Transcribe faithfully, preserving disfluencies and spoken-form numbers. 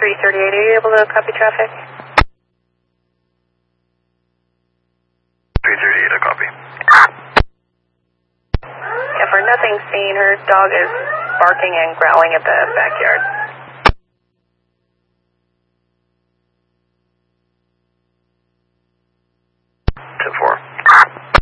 three thirty-eight, are you able to copy traffic? three thirty-eight, I copy. Yeah, for nothing seen, her dog is barking and growling at the backyard.